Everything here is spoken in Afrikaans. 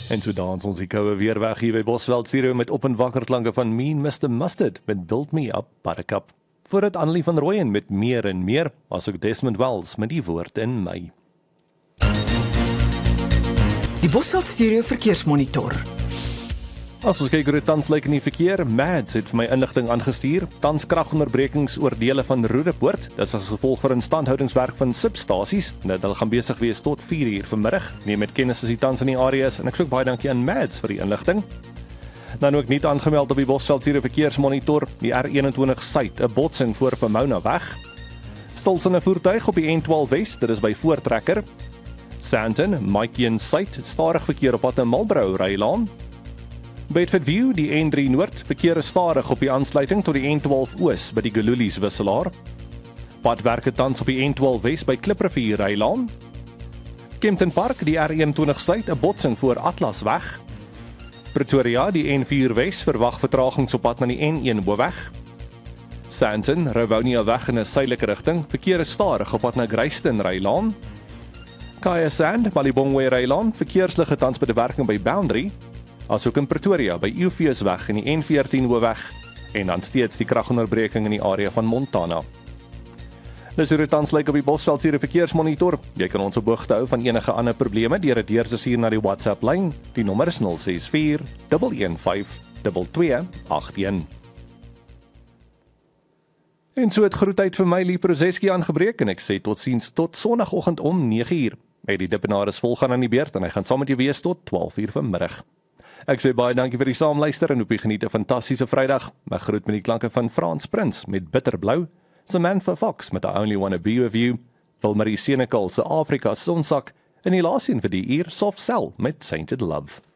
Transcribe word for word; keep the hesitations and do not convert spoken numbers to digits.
En so dans ons die koue weer weg hier by Bosveld Stereo met op en wakker klanke van Mean mister Mustard met Build Me Up Buttercup. Voordat Annelie van Rooyen met Meer en Meer, asook Desmond Wells met Die Woord in My. Die Bosveld Stereo verkeersmonitor. As ons kyk hoe dit tans lyk in die verkeer, Mads het vir my inligting aangestuur. Tans kragonderbrekings oor dele van Roodepoort. Dit is as gevolg van instandhoudingswerk van substasies. Dit hulle gaan besig wees tot vier uur vanmiddag. Neem met kennis as die tans in die area is en ek sê ook baie dankie aan Mads vir die inligting. Dan ook nie aangemeld op die Bosveld Stereo verkeersmonitor, die R eenentwintig Suid, 'n botsing voor Pomona weg. Stilsinde voertuig op die N twaalf Wes, dit is by Voortrekker. Sandton, Mykian Suid, stadig verkeer op pad na Marlborough Rylaan. Bedfordview, die N drie Noord, verkeer is stadig op die aansluiting tot die N twaalf Oos by die Gululies wisselaar. Padwerke tans op die N twaalf Wes by Kliprivier Rylaan. Kempton Park, die R eenentwintig Suid, 'n botsing voor Atlas weg. Pretoria, die N vier Wes, verwag vertragings op pad na die N een Hoofweg. Sandton, Rivonia weg in 'n suidelike rigting, verkeer is stadig op pad na Grayston Rylaan. Kaya Sand, Malibongwe Rylaan, verkeersligte tans by die werking by Boundary. Asook in Pretoria by Eupheus weg in die N veertien Hoofweg en dan steeds die kragonderbreking in die area van Montana. Dis hoe dit tans lyk op die Bosveld Stereo verkeersmonitor. Jy kan ons op hoogte hou van enige ander probleme deur dit deur te stuur na die WhatsApp lyn. Die nommer is nul ses vier, een een vyf, twee twee agt een. En so het groetheid vir my Liprozeski aangebreek en ek sê totsiens tot Sondagoggend om nege uur. Hy die dippenaar is volgaan aan die beurt en hy gaan saam met jou wees tot twaalf uur vanmiddag. Ek sê baie dankie vir die saamluister en hoop jy geniet 'n fantastiese Vrydag. My groet met die klanke van Frans Prins met Bitterblou, Samantha Fox met I Only Wanna Be With You, Wilmarie Senekal se Afrika Sonsak en die laaste een vir die uur Soft Cell met Sainted Love.